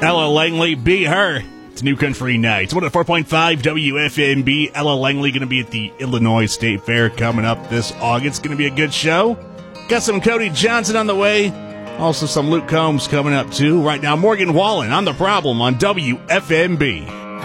Ella Langley, Be Her. It's New Country Nights. 104.5 WFMB. Ella Langley going to be at the Illinois State Fair coming up this August. Going to be a good show. Got some Cody Johnson on the way. Also some Luke Combs coming up too. Right now, Morgan Wallen on The Problem on WFMB.